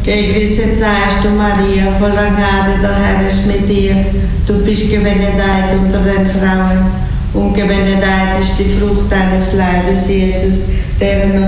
Gegrüßet seist du, Maria, voller Gnade, der Herr ist mit dir. Du bist gebenedeit unter den Frauen und gebenedeit ist die Frucht deines Leibes, Jesus, deren